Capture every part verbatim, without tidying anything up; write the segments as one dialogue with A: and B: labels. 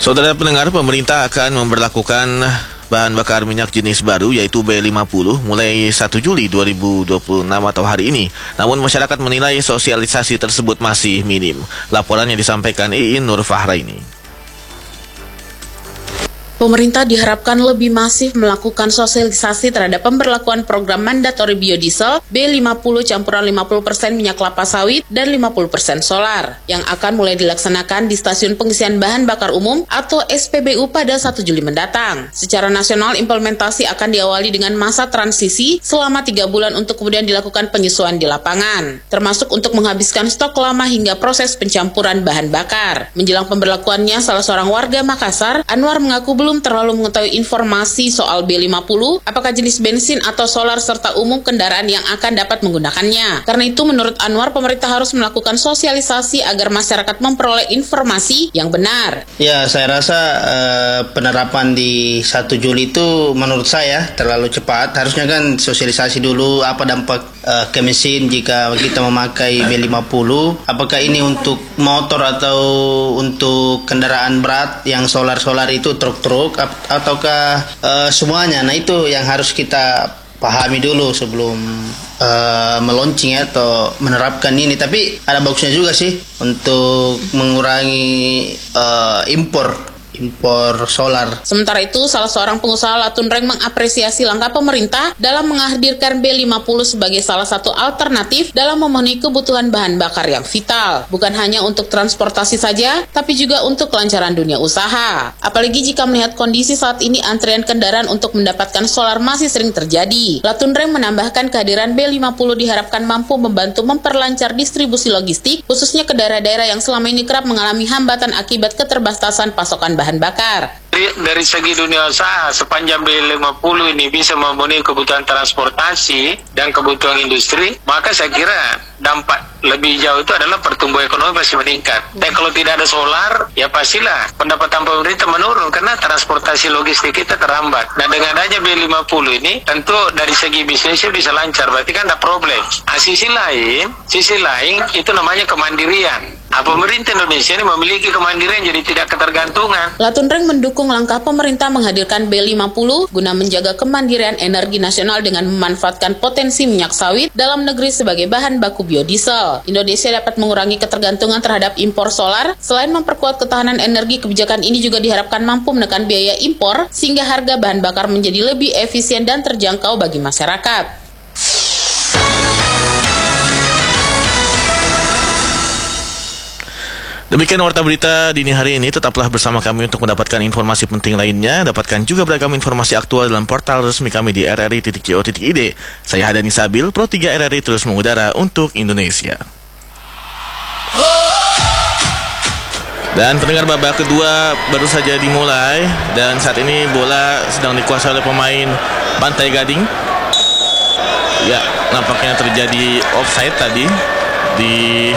A: Saudara pendengar, pemerintah akan memberlakukan bahan bakar minyak jenis baru yaitu B lima puluh mulai satu Juli dua ribu dua puluh enam atau hari ini. Namun masyarakat menilai sosialisasi tersebut masih minim. Laporan yang disampaikan Iin Nur Fahraini.
B: Pemerintah diharapkan lebih masif melakukan sosialisasi terhadap pemberlakuan program mandatori biodiesel B lima puluh campuran lima puluh persen minyak kelapa sawit dan lima puluh persen solar yang akan mulai dilaksanakan di stasiun pengisian bahan bakar umum atau S P B U pada satu Juli mendatang. Secara nasional, implementasi akan diawali dengan masa transisi selama tiga bulan untuk kemudian dilakukan penyesuaian di lapangan, termasuk untuk menghabiskan stok lama hingga proses pencampuran bahan bakar. Menjelang pemberlakuannya, salah seorang warga Makassar, Anwar, mengaku belum terlalu mengetahui informasi soal B lima puluh, apakah jenis bensin atau solar serta umum kendaraan yang akan dapat menggunakannya. Karena itu menurut Anwar, pemerintah harus melakukan sosialisasi agar masyarakat memperoleh informasi yang benar.
C: Ya, saya rasa uh, penerapan di satu Juli itu menurut saya terlalu cepat. Harusnya kan sosialisasi dulu apa dampak uh, ke mesin jika kita memakai B lima puluh. Apakah ini untuk motor atau untuk kendaraan berat yang solar-solar itu truk-truk ataukah uh, semuanya. Nah, itu yang harus kita pahami dulu sebelum uh, meluncing atau menerapkan ini. Tapi ada bagusnya juga sih untuk mengurangi uh, impor impor solar.
B: Sementara itu, salah seorang pengusaha Latunreng mengapresiasi langkah pemerintah dalam menghadirkan B lima puluh sebagai salah satu alternatif dalam memenuhi kebutuhan bahan bakar yang vital. Bukan hanya untuk transportasi saja, tapi juga untuk kelancaran dunia usaha. Apalagi jika melihat kondisi saat ini antrian kendaraan untuk mendapatkan solar masih sering terjadi. Latunreng menambahkan kehadiran B lima puluh diharapkan mampu membantu memperlancar distribusi logistik, khususnya ke daerah-daerah yang selama ini kerap mengalami hambatan akibat keterbatasan pasokan bahan bakar.
D: Dari, dari segi dunia usaha, sepanjang B lima puluh ini bisa memenuhi kebutuhan transportasi dan kebutuhan industri, maka saya kira dampak lebih jauh itu adalah pertumbuhan ekonomi pasti meningkat. Dan kalau tidak ada solar, ya pastilah pendapatan pemerintah menurun karena transportasi logistik kita terhambat. Nah, dengan adanya B lima puluh ini, tentu dari segi bisnisnya bisa lancar, berarti kan ada problem. Nah, sisi lain, sisi lain itu namanya kemandirian. Nah, pemerintah Indonesia ini memiliki kemandirian jadi tidak ketergantungan.
B: Latunreng mendukung langkah pemerintah menghadirkan B lima puluh guna menjaga kemandirian energi nasional dengan memanfaatkan potensi minyak sawit dalam negeri sebagai bahan baku biodiesel. Indonesia dapat mengurangi ketergantungan terhadap impor solar. Selain memperkuat ketahanan energi, kebijakan ini juga diharapkan mampu menekan biaya impor sehingga harga bahan bakar menjadi lebih efisien dan terjangkau bagi masyarakat.
A: Demikian warta berita dini hari ini. Tetaplah bersama kami untuk mendapatkan informasi penting lainnya. Dapatkan juga beragam informasi aktual dalam portal resmi kami di r r i titik co titik i d. Saya Hadani Sabil, Pro tiga R R I terus mengudara untuk Indonesia. Dan pendengar, babak kedua baru saja dimulai dan saat ini bola sedang dikuasai oleh pemain Pantai Gading. Ya, nampaknya terjadi offside tadi di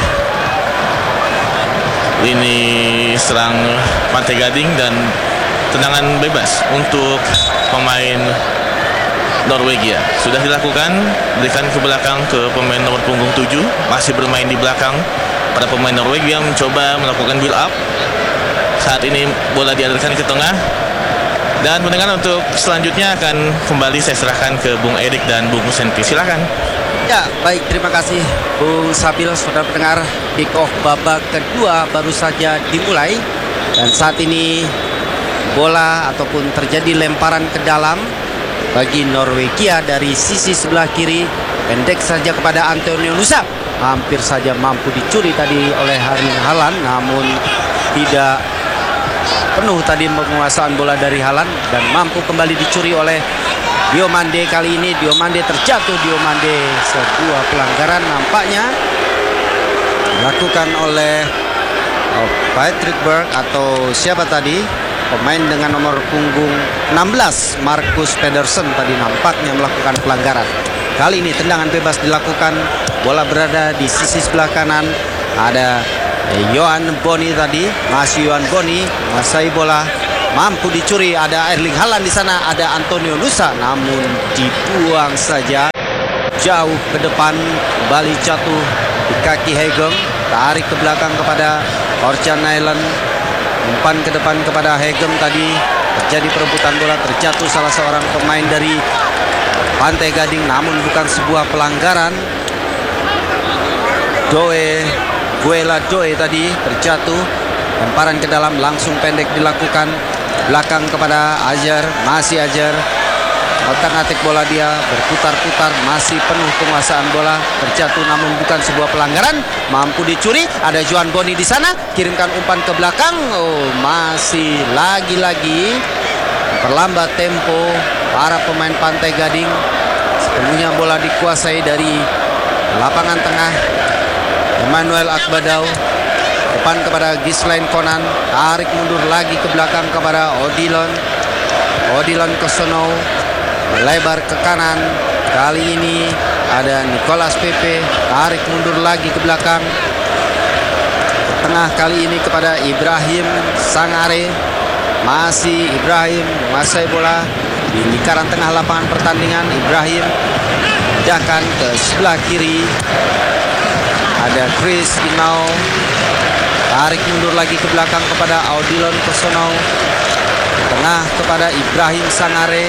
A: ini serang Pantai Gading dan tendangan bebas untuk pemain Norwegia. Sudah dilakukan, berikan ke belakang ke pemain nomor punggung tujuh, masih bermain di belakang pada pemain Norwegia mencoba melakukan build up. Saat ini bola dialirkan ke tengah dan pendengar untuk selanjutnya akan kembali saya serahkan ke Bung Erik dan Bung Senti. Silakan.
E: Ya, baik, terima kasih Bung Sabil. Saudara pendengar, kick off babak kedua baru saja dimulai dan saat ini bola ataupun terjadi lemparan ke dalam bagi Norwegia dari sisi sebelah kiri, pendek saja kepada Antonio Nusa, hampir saja mampu dicuri tadi oleh Erling Haaland, namun tidak penuh tadi penguasaan bola dari Haaland dan mampu kembali dicuri oleh Diomande. Kali ini Diomande terjatuh. Diomande, sebuah pelanggaran nampaknya dilakukan oleh oh, Patrick Berg atau siapa tadi, pemain dengan nomor punggung enam belas, Marcus Pedersen tadi nampaknya melakukan pelanggaran. Kali ini tendangan bebas dilakukan, bola berada di sisi sebelah kanan, ada Yohan Boni tadi, masih Yohan Boni menguasai bola, mampu dicuri, ada Erling Haaland di sana, ada Antonio Nusa, namun dibuang saja jauh ke depan, kembali jatuh di kaki Hegem, tarik ke belakang kepada Orjan Nyland, Umpan ke depan kepada Hegem tadi. Terjadi perebutan bola, terjatuh salah seorang pemain dari Pantai Gading, namun bukan sebuah pelanggaran. Doe, Guela Doe tadi terjatuh. Lemparan ke dalam langsung pendek dilakukan. Belakang kepada Ajar, masih Ajar. Otak-atik bola dia, berputar-putar, masih penuh penguasaan bola, terjatuh namun bukan sebuah pelanggaran, mampu dicuri. Ada Juan Boni di sana, kirimkan umpan ke belakang. Oh, masih lagi-lagi perlambat tempo para pemain Pantai Gading. Sepenuhnya bola dikuasai dari lapangan tengah. Emmanuel Akbadau, depan kepada Gislain Konan, tarik mundur lagi ke belakang kepada Odilon. Odilon ke sono, melebar ke kanan. Kali ini ada Nicolas Pepe, tarik mundur lagi ke belakang. Tengah kali ini kepada Ibrahim Sangare. Masih Ibrahim menguasai bola di lingkaran tengah lapangan pertandingan. Ibrahim pindahkan ke sebelah kiri. Ada Chris Inau, tarik mundur lagi ke belakang kepada Audilon Kosono. Tengah kepada Ibrahim Sangare.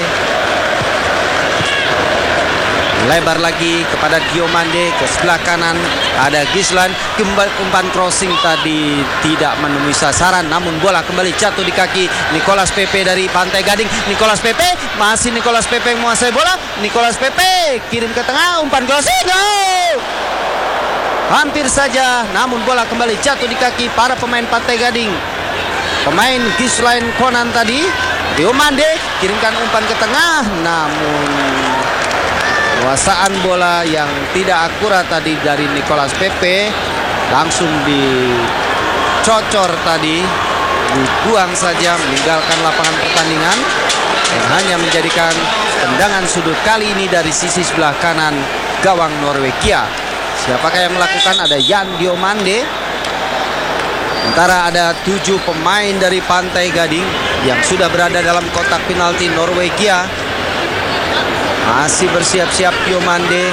E: Lebar lagi kepada Diomande ke sebelah kanan. Ada Gislan, kembali umpan crossing tadi tidak menemui sasaran, namun bola kembali jatuh di kaki Nicolas Pepe dari Pantai Gading. Nicolas Pepe, masih Nicolas Pepe menguasai bola. Nicolas Pepe kirim ke tengah, umpan crossing. Oh! Hampir saja, namun bola kembali jatuh di kaki para pemain Pantai Gading. Pemain Gislain Konan tadi, Diomande kirimkan umpan ke tengah, namun penguasaan bola yang tidak akurat tadi dari Nicolas Pepe, langsung dicocor tadi, dibuang saja, meninggalkan lapangan pertandingan, dan hanya menjadikan tendangan sudut kali ini dari sisi sebelah kanan gawang Norwegia. Siapakah yang melakukan? Ada Jan Diomande. Sementara ada tujuh pemain dari Pantai Gading yang sudah berada dalam kotak penalti Norwegia. Masih bersiap-siap Diomande.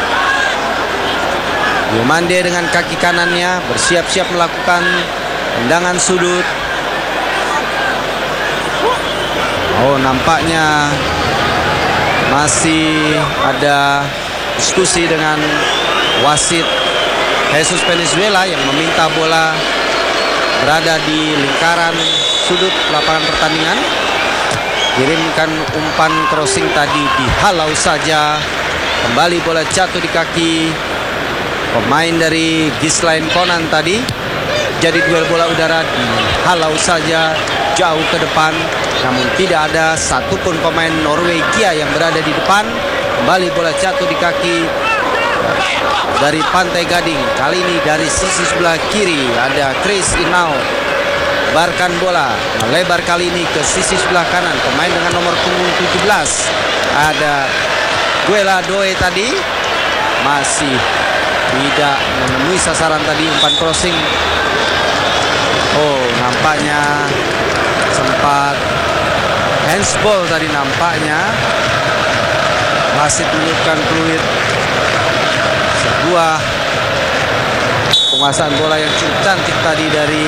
E: Diomande dengan kaki kanannya bersiap-siap melakukan tendangan sudut. Oh, nampaknya masih ada diskusi dengan wasit Jesus Venezuela yang meminta bola berada di lingkaran sudut lapangan pertandingan. Kirimkan umpan crossing tadi dihalau saja. Kembali bola jatuh di kaki pemain dari Gislain Konan tadi. Jadi duel bola udara dihalau saja jauh ke depan, namun tidak ada satupun pemain Norwegia yang berada di depan. Kembali bola jatuh di kaki dari Pantai Gading. Kali ini dari sisi sebelah kiri ada Chris Inau. Lebarkan bola, melebar kali ini ke sisi sebelah kanan. Pemain dengan nomor punggung tujuh belas ada Guela Doe tadi, masih tidak menemui sasaran tadi umpan crossing. Oh, nampaknya sempat handsball tadi nampaknya. Wasit menunjukkan peluit. Sebuah penguasaan bola yang cukup cantik tadi dari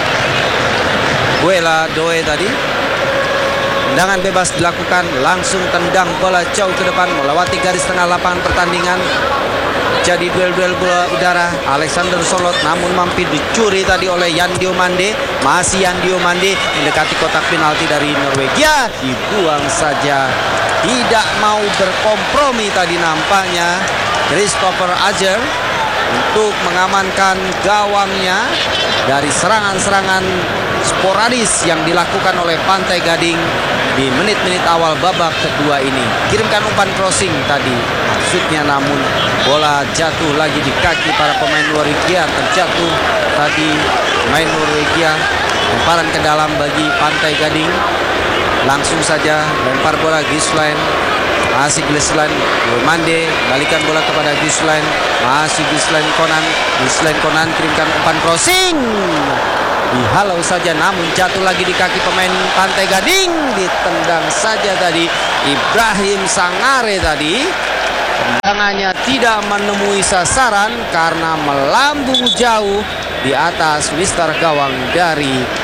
E: Guela Doe tadi. Tendangan bebas dilakukan, langsung tendang bola jauh ke depan melewati garis tengah lapangan pertandingan. Jadi duel-duel bola udara. Alexander Solot namun mampir dicuri tadi oleh Jan Diomande. Masih Jan Diomande mendekati kotak penalti dari Norwegia, dibuang saja. Tidak mau berkompromi tadi nampaknya Christopher Ajer untuk mengamankan gawangnya dari serangan-serangan sporadis yang dilakukan oleh Pantai Gading di menit-menit awal babak kedua ini. Kirimkan umpan crossing tadi maksudnya, namun bola jatuh lagi di kaki para pemain Norwegia. Terjatuh tadi pemain Norwegia. Lemparan ke dalam bagi Pantai Gading. Langsung saja lempar bola Gislain. Masih Gislain Diomande, balikan bola kepada Gislain. Masih Gislain Konan. Gislain Konan kirimkan umpan crossing, dihalau saja namun jatuh lagi di kaki pemain Pantai Gading. Ditendang saja tadi Ibrahim Sangare tadi. Tendangannya tidak menemui sasaran karena melambung jauh di atas mister gawang dari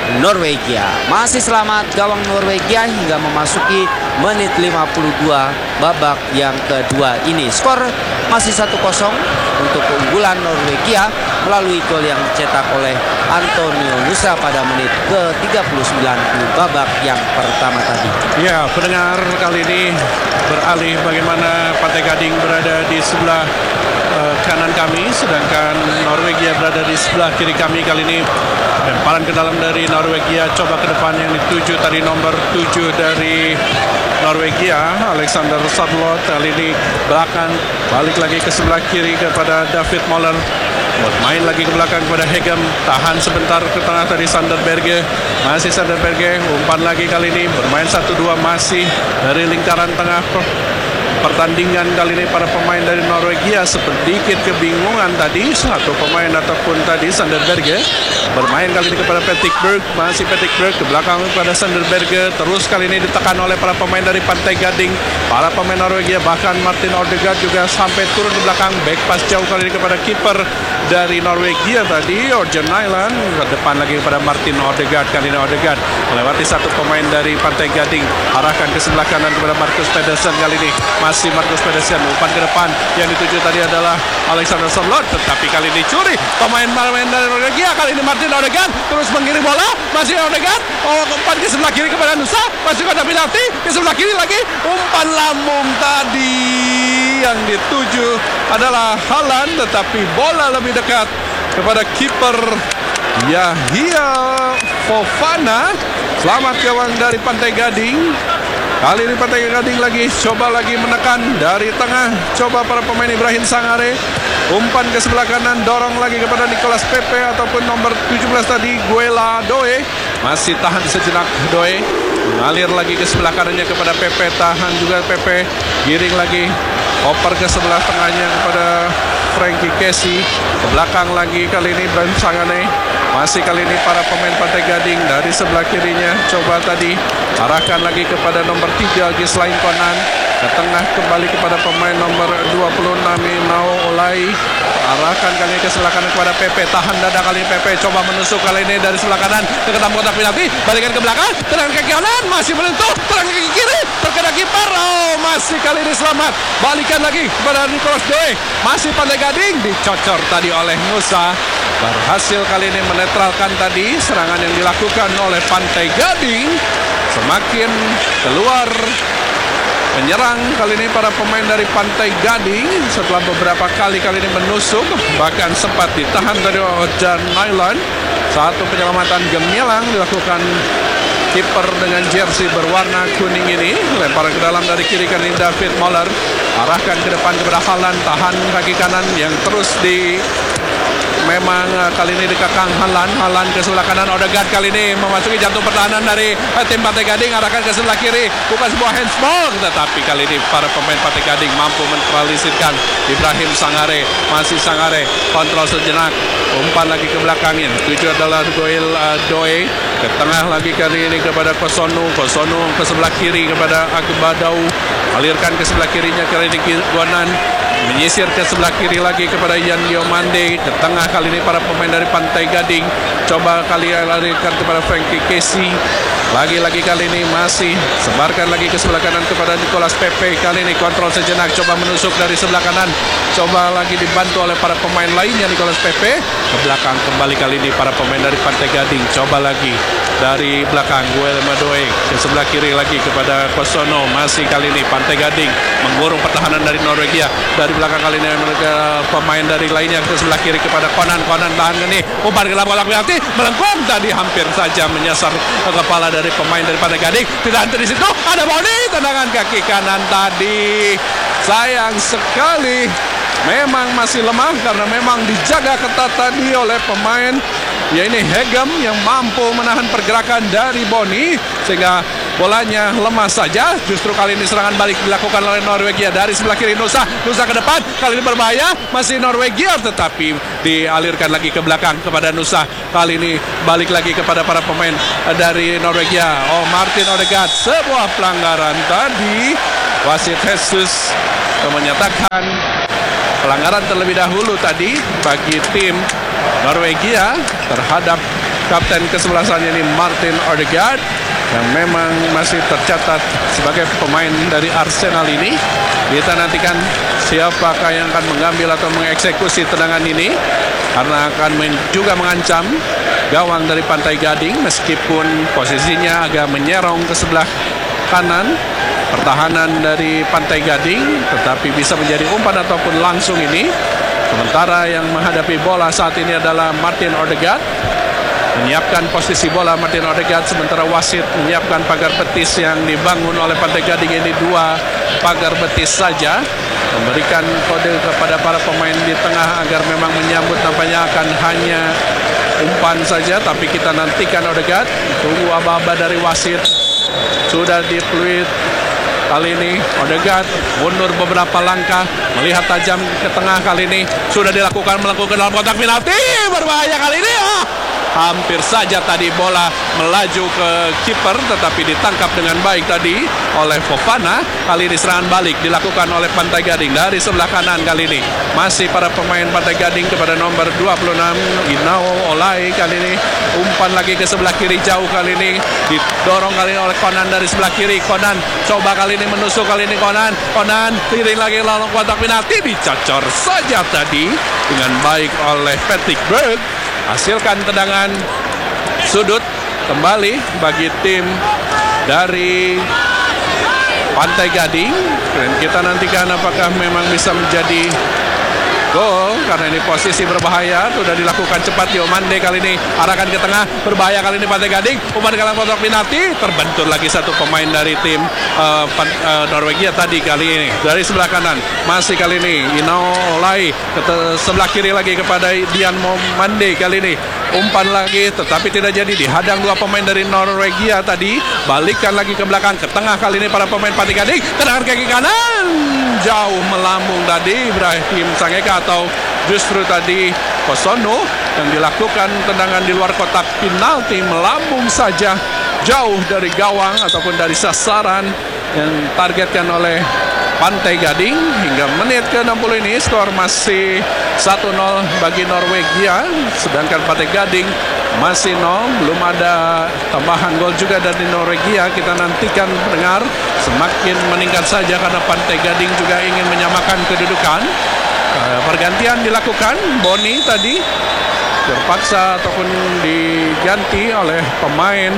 E: Norwegia. Masih selamat gawang Norwegia hingga memasuki menit lima puluh dua babak yang kedua ini. Skor masih satu kosong untuk keunggulan Norwegia melalui gol yang dicetak oleh Antonio Nusa pada menit ke tiga puluh sembilan babak yang pertama tadi.
F: Ya, pendengar, kali ini beralih bagaimana Pantai Gading berada di sebelah uh, kanan kami, sedangkan Norwegia berada di sebelah kiri kami. Kali ini lemparan ke dalam dari Norwegia, coba ke depan yang dituju tadi nomor tujuh dari Norwegia, Alexander Sadlot. Kali ini belakang, balik lagi ke sebelah kiri kepada David Moller. Main lagi ke belakang kepada Hegem, tahan sebentar ke tengah tadi Sanderberge, masih Sanderberge, umpan lagi kali ini bermain satu dua masih dari lingkaran tengah pertandingan. Kali ini para pemain dari Norwegia sedikit kebingungan tadi, satu pemain ataupun tadi Sanderberge bermain kali ini kepada Patrick Berg, masih Patrick Berg ke belakang kepada Sanderberge, terus kali ini ditekan oleh para pemain dari Pantai Gading, para pemain Norwegia, bahkan Martin Odegaard juga sampai turun ke belakang, back pass jauh kali ini kepada kiper dari Norwegia tadi, Orjan Nyland, ke depan lagi kepada Martin Odegaard. Kali ini Odegaard melewati satu pemain dari Pantai Gading, arahkan ke sebelah kanan kepada Marcus Pedersen. Kali ini masih Marcus Pedersen, umpan ke depan yang dituju tadi adalah Alexander Sadlot, tetapi kali ini curi pemain-pemain dari Norwegia. Kali ini Martin Odegaard terus mengirim bola, masih Odegaard, oh, umpan ke sebelah kiri kepada Nusa, masih pada penalti ke sebelah kiri lagi, umpan lambung tadi yang dituju adalah Haaland, tetapi bola lebih dekat kepada kiper Yahya Fofana. Selamat gawang dari Pantai Gading. Kali ini Pantai Gading lagi coba lagi menekan dari tengah, coba para pemain Ibrahim Sangare, umpan ke sebelah kanan, dorong lagi kepada Nicolas Pepe ataupun nomor tujuh belas tadi Guela Doe, masih tahan sejenak Doe, mengalir lagi ke sebelah kanannya kepada Pepe, tahan juga Pepe, giring lagi, oper ke sebelah tengahnya kepada Frankie Casey, ke belakang lagi kali ini Ibrahim Sangare. Masih kali ini para pemain Pantai Gading dari sebelah kirinya, coba tadi arahkan lagi kepada nomor tiga Gislain Konan, ke tengah kembali kepada pemain nomor dua puluh enam Imau Olai, arahkan kali ini ke sebelah kanan kepada Pepe, tahan dada kali ini Pepe, coba menusuk kali ini dari sebelah kanan ke dalam kotak penalti, balikan ke belakang, tendangan kaki kanan, masih menentuk, tendangan kaki kiri, terkena kiper, oh masih kali ini selamat, balikan lagi kepada Nicolas Doe, masih Pantai Gading, dicocor tadi oleh Nusa, berhasil kali ini menetralkan tadi serangan yang dilakukan oleh Pantai Gading. Semakin keluar menyerang kali ini para pemain dari Pantai Gading setelah beberapa kali kali ini menusuk, bahkan sempat ditahan dari Orjan Nyland. Satu penyelamatan gemilang dilakukan kiper dengan jersey berwarna kuning ini, lemparan ke dalam dari kiri kali ini David Moller, arahkan ke depan kepada Haaland, tahan kaki kanan yang terus di memang uh, kali ini dikekang Haaland, Haaland ke sebelah kanan, Odegaard kali ini memasuki jantung pertahanan dari uh, tim Pantai Gading, arahkan ke sebelah kiri, bukan sebuah handsball, tetapi kali ini para pemain Pantai Gading mampu menetralisirkan Ibrahim Sangare, masih Sangare, kontrol sejenak, umpan lagi ke belakangin, tujuh adalah Goel uh, Doe, ke tengah lagi kali ini kepada Kosonu, Kosonu ke sebelah kiri kepada Akbadau, alirkan ke sebelah kirinya kali ini Gonan, menyisir ke sebelah kiri lagi kepada Yan Diomande, ke tengah kali ini para pemain dari Pantai Gading, coba kali alirkan kepada Frankie Casey, lagi-lagi kali ini masih sebarkan lagi ke sebelah kanan kepada Nicolas Pepe, kali ini kontrol sejenak, coba menusuk dari sebelah kanan, coba lagi dibantu oleh para pemain lainnya Nicolas Pepe, ke belakang kembali kali ini para pemain dari Pantai Gading, coba lagi dari belakang Guel Madoe, ke sebelah kiri lagi kepada Kosono, masih kali ini Pantai Gading mengurung pertahanan dari Norwegia, dari belakang kali ini mereka pemain dari lainnya ke sebelah kiri kepada Konan, Konan tahan ini, umpan ke dalam kotak penalti, melengkung tadi hampir saja menyasar kepala dari pemain dari Pantai Gading, tidak henti di situ, ada Boni, tendangan kaki kanan tadi, sayang sekali, memang masih lemah karena memang dijaga ketat tadi oleh pemain, ya ini Hegem yang mampu menahan pergerakan dari Boni sehingga bolanya lemah saja. Justru kali ini serangan balik dilakukan oleh Norwegia dari sebelah kiri Nusa, Nusa ke depan, kali ini berbahaya, masih Norwegia tetapi dialirkan lagi ke belakang kepada Nusa, kali ini balik lagi kepada para pemain dari Norwegia. Oh, Martin Odegaard, sebuah pelanggaran tadi, wasit Jesus menyatakan pelanggaran terlebih dahulu tadi bagi tim Norwegia terhadap kapten kesebelasannya ini Martin Odegaard yang memang masih tercatat sebagai pemain dari Arsenal ini. Kita nantikan siapakah yang akan mengambil atau mengeksekusi tendangan ini, karena akan juga mengancam gawang dari Pantai Gading meskipun posisinya agak menyerong ke sebelah kanan pertahanan dari Pantai Gading, tetapi bisa menjadi umpan ataupun langsung ini. Sementara yang menghadapi bola saat ini adalah Martin Odegaard, menyiapkan posisi bola Martin Odegaard, sementara wasit menyiapkan pagar betis yang dibangun oleh Pantai Gading ini dua pagar betis saja, memberikan kode kepada para pemain di tengah agar memang menyambut nampaknya akan hanya umpan saja, tapi kita nantikan Odegaard, tunggu aba-aba dari wasit. Sudah di-fluid kali ini Odegaard mundur beberapa langkah, melihat tajam ke tengah kali ini, sudah dilakukan melakukan dalam kotak penalti, berbahaya kali ini. Ah! Hampir saja tadi bola melaju ke kiper, tetapi ditangkap dengan baik tadi oleh Fofana. Kali ini serangan balik dilakukan oleh Pantai Gading dari sebelah kanan kali ini. Masih para pemain Pantai Gading kepada nomor dua puluh enam Inao Olai kali ini. Umpan lagi ke sebelah kiri jauh kali ini. Didorong kali ini oleh Conan dari sebelah kiri. Conan coba kali ini menusuk kali ini Conan. Conan tiring lagi lalu kotak penalti, dicocor saja tadi dengan baik oleh Patrick Berg. Hasilkan tendangan sudut kembali bagi tim dari Pantai Gading, dan kita nantikan apakah memang bisa menjadi gol, karena ini posisi berbahaya. Sudah dilakukan cepat Diomande kali ini, arahkan ke tengah, berbahaya kali ini Pantai Gading, umpan dalam kotak penalti, terbentur lagi satu pemain dari tim uh, uh, Norwegia tadi kali ini. Dari sebelah kanan masih kali ini Inao Olai, ke sebelah kiri lagi kepada Dian Momande kali ini, umpan lagi tetapi tidak jadi, dihadang dua pemain dari Norwegia tadi. Balikkan lagi ke belakang, ke tengah kali ini para pemain Pantai Gading, tendangan kaki kanan jauh melambung tadi Ibrahim Sangeka, atau justru tadi Kosono yang dilakukan tendangan di luar kotak penalti, melambung saja jauh dari gawang ataupun dari sasaran yang targetkan oleh Pantai Gading. Hingga menit ke enam puluh ini skor masih satu nol bagi Norwegia, sedangkan Pantai Gading masih nol. Belum ada tambahan gol juga dari Norwegia. Kita nantikan pendengar, semakin meningkat saja karena Pantai Gading juga ingin menyamakan kedudukan. Uh, pergantian dilakukan, Boni tadi terpaksa ataupun diganti oleh pemain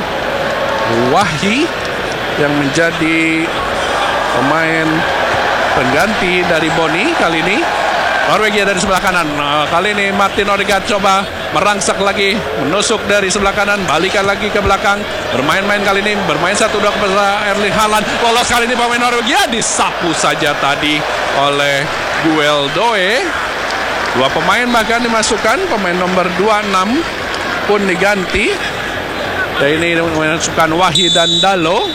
F: Wahyi yang menjadi pemain pengganti dari Boni kali ini. Norwegia dari sebelah kanan, nah, kali ini Martin Odegaard coba merangsek lagi, menusuk dari sebelah kanan, balikan lagi ke belakang, bermain-main kali ini, bermain satu dua kepada Erling Haaland, lolos kali ini pemain Norwegia, disapu saja tadi oleh Gueldoe. Dua pemain bahkan dimasukkan, pemain nomor dua puluh enam pun diganti, dan ini memasukkan Wahyi dan Dalo.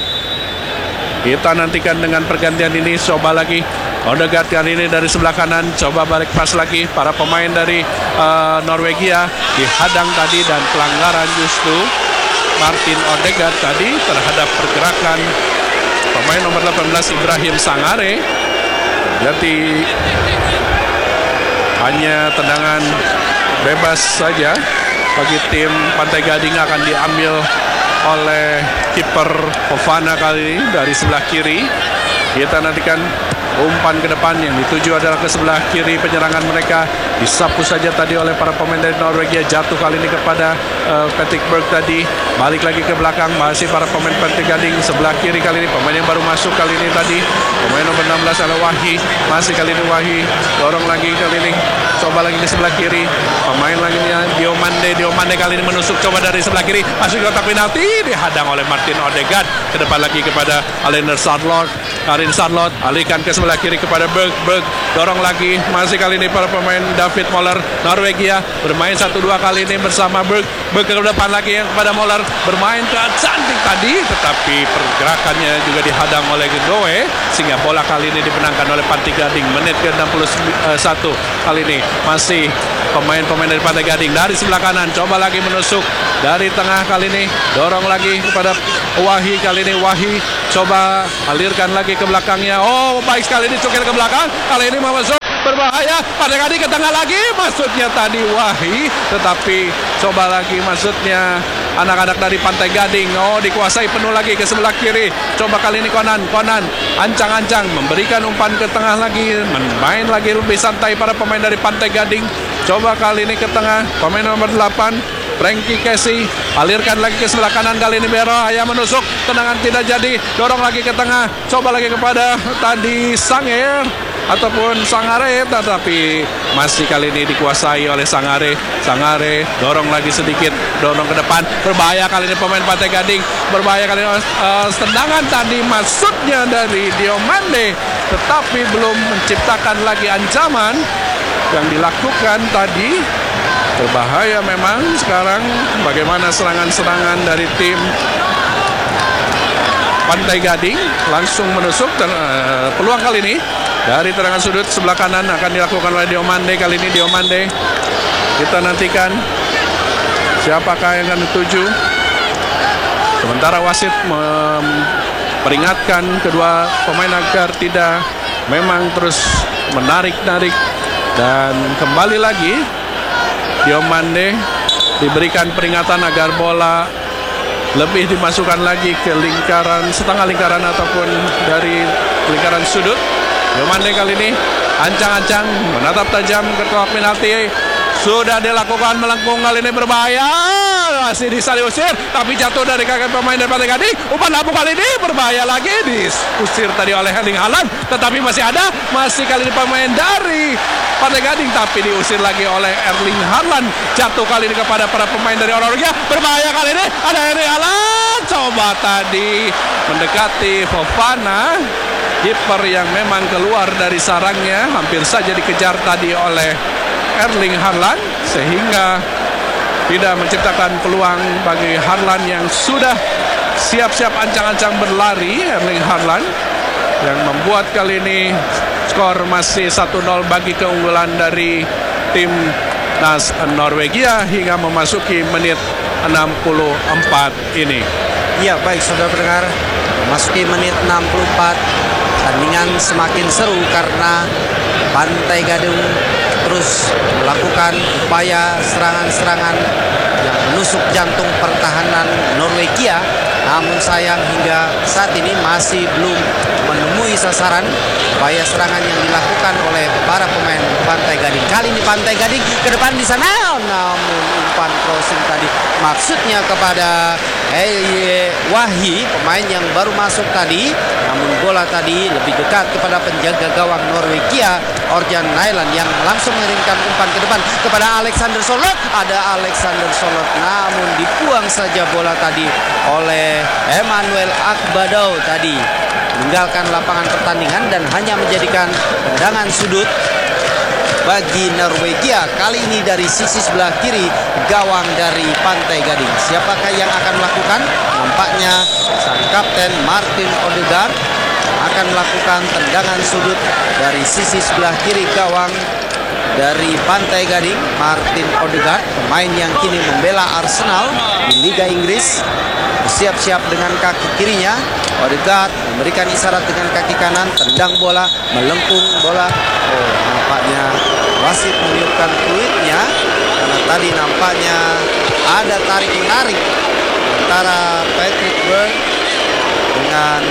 F: Kita nantikan dengan pergantian ini, coba lagi Odegaard kali ini dari sebelah kanan, coba balik pas lagi. Para pemain dari uh, Norwegia dihadang tadi, dan pelanggaran justru Martin Odegaard tadi terhadap pergerakan pemain nomor delapan belas Ibrahim Sangare. Jadi hanya tendangan bebas saja bagi tim Pantai Gading akan diambil oleh kiper Fofana kali ini dari sebelah kiri. Kita nantikan umpan ke depan yang dituju adalah ke sebelah kiri penyerangan mereka, disapu saja tadi oleh para pemain dari Norwegia, jatuh kali ini kepada uh, Patrick Berg tadi, balik lagi ke belakang, masih para pemain Pantai Gading sebelah kiri kali ini, pemain yang baru masuk kali ini tadi, pemain nomor enam belas adalah Wahyi, masih kali ini Wahyi, dorong lagi kali ini, coba lagi di sebelah kiri, pemain lagi Diomande, Diomande kali ini menusuk, coba dari sebelah kiri, masuk ke kotak penalti, dihadang oleh Martin Odegaard, ke depan lagi kepada Alexander Sørloth, Karin Sørloth, alihkan ke sebelah kiri kepada Berg, Berg dorong lagi, masih kali ini para pemain David Moller Norwegia bermain satu dua kali ini bersama Berg, Berg ke depan lagi yang kepada Moller, bermain ke cantik tadi, tetapi pergerakannya juga dihadang oleh Gueldoe, sehingga bola kali ini dimenangkan oleh Pantai Gading. Menit ke enam puluh satu kali ini masih pemain-pemain dari Pantai Gading dari sebelah kanan, coba lagi menusuk dari tengah kali ini, dorong lagi kepada Wahyi kali ini, Wahyi coba alirkan lagi ke belakangnya, oh baik sekali ini cukil ke belakang, kali ini Muhammad Zohri berbahaya. Pantai Gading ke tengah lagi, maksudnya tadi Wahyi, tetapi coba lagi maksudnya anak-anak dari Pantai Gading. Oh, dikuasai penuh lagi ke sebelah kiri. Coba kali ini Konan, Konan ancang-ancang memberikan umpan ke tengah lagi, main lagi lebih santai para pemain dari Pantai Gading. Coba kali ini ke tengah, pemain nomor delapan Frankie Casey, alirkan lagi ke sebelah kanan, kali ini berbahaya menusuk, tendangan tidak jadi, dorong lagi ke tengah, coba lagi kepada tadi Sanger ataupun Sangare, tetapi masih kali ini dikuasai oleh Sangare. Sangare dorong lagi sedikit, dorong ke depan, berbahaya kali ini pemain Pantai Gading, berbahaya kali ini uh, tendangan tadi maksudnya dari Diomande, tetapi belum menciptakan lagi ancaman yang dilakukan tadi. Berbahaya memang sekarang bagaimana serangan-serangan dari tim Pantai Gading, langsung menusuk dan uh, peluang kali ini dari tendangan sudut sebelah kanan akan dilakukan oleh Diomande. Kali ini Diomande, kita nantikan siapakah yang akan dituju. Sementara wasit memperingatkan kedua pemain agar tidak memang terus menarik-narik, dan kembali lagi Diomande diberikan peringatan agar bola lebih dimasukkan lagi ke lingkaran, setengah lingkaran ataupun dari lingkaran sudut. Diomande kali ini ancang-ancang menatap tajam ke kotak penalti. Sudah dilakukan melengkung, kali ini berbahaya, masih bisa diusir, tapi jatuh dari kaki pemain dari Pantai Gading. Umpan lambung kali ini berbahaya lagi, diusir tadi oleh Erling Haaland, tetapi masih ada, masih kali ini pemain dari Pantai Gading, tapi diusir lagi oleh Erling Haaland. Jatuh kali ini kepada para pemain dari Norwegia, berbahaya kali ini, ada Erling Haaland, coba tadi mendekati Fofana, kiper yang memang keluar dari sarangnya, hampir saja dikejar tadi oleh Erling Haaland, sehingga tidak menciptakan peluang bagi Haaland yang sudah siap-siap ancang-ancang berlari. Erling Haaland yang membuat kali ini skor masih satu nol bagi keunggulan dari tim Nas Norwegia hingga memasuki menit enam puluh empat ini.
E: Ya, baik saudara pendengar, memasuki menit enam puluh empat, pertandingan semakin seru karena Pantai Gading terus melakukan upaya serangan-serangan yang menusuk jantung pertahanan Norwegia. Namun sayang hingga saat ini masih belum menemui sasaran upaya serangan yang dilakukan oleh para pemain Pantai Gading. Kali ini Pantai Gading ke depan di sana, namun umpan crossing tadi maksudnya kepada Hey Wahyi, pemain yang baru masuk tadi, namun bola tadi lebih dekat kepada penjaga gawang Norwegia Orjan Nyland yang langsung mengirimkan umpan ke depan kepada Alexander Solot. Ada Alexander Solot, namun dibuang saja bola tadi oleh Emmanuel Akbadau tadi, meninggalkan lapangan pertandingan dan hanya menjadikan tendangan sudut bagi Norwegia, kali ini dari sisi sebelah kiri gawang dari Pantai Gading. Siapakah yang akan melakukan? Nampaknya sang kapten Martin Odegaard akan melakukan tendangan sudut dari sisi sebelah kiri gawang dari Pantai Gading. Martin Odegaard, pemain yang kini membela Arsenal di Liga Inggris, bersiap-siap dengan kaki kirinya. Odegaard memberikan isyarat dengan kaki kanan, tendang bola, melengkung bola. Oh, nampaknya wasit meniupkan fluidnya karena tadi nampaknya ada tarik menarik antara Patrick Berg dengan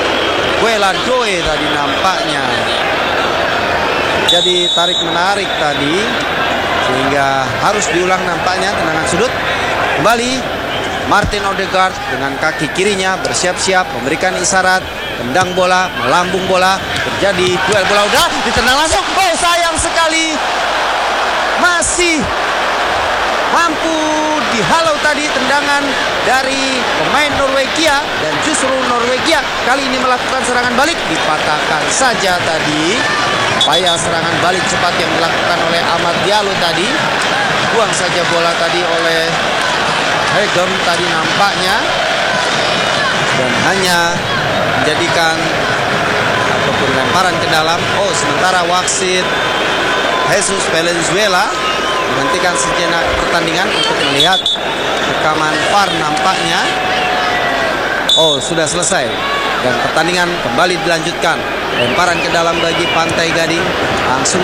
E: Guela Doe tadi nampaknya. Jadi tarik menarik tadi sehingga harus diulang nampaknya tendangan sudut. Kembali Martin Odegaard dengan kaki kirinya bersiap-siap memberikan isyarat, tendang bola, melambung bola, terjadi duel bola udah ditendang langsung. Oh, sayang sekali masih mampu dihalau tadi tendangan dari pemain Norwegia, dan justru Norwegia kali ini melakukan serangan balik, dipatahkan saja tadi upaya serangan balik cepat yang dilakukan oleh Amad Diallo tadi. Buang saja bola tadi oleh Hegem tadi nampaknya, dan hanya menjadikan ataupun lemparan ke dalam. Oh, sementara wasit Jesus Valenzuela menghentikan sejenak pertandingan untuk melihat rekaman V A R nampaknya. Oh, sudah selesai dan pertandingan kembali dilanjutkan. Lemparan ke dalam bagi Pantai Gading, langsung